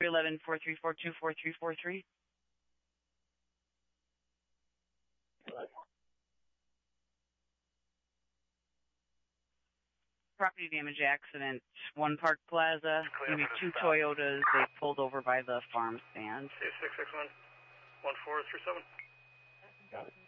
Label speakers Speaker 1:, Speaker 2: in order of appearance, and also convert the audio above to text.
Speaker 1: 311-434-2443. Property damage accident, One Park Plaza. Going to be two Toyotas. They pulled over by the farm stand.
Speaker 2: 661-1437.
Speaker 3: Got it.